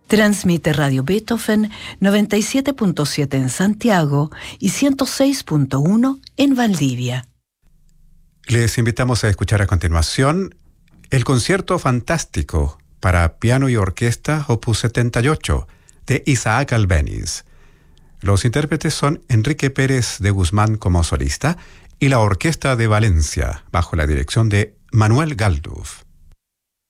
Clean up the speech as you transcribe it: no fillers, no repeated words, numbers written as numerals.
Transmite Radio Beethoven 97.7 en Santiago y 106.1 en Valdivia. Les invitamos a escuchar a continuación el concierto fantástico para piano y orquesta Opus 78 de Isaac Albéniz. Los intérpretes son Enrique Pérez de Guzmán como solista y la Orquesta de Valencia, bajo la dirección de Manuel Galduf.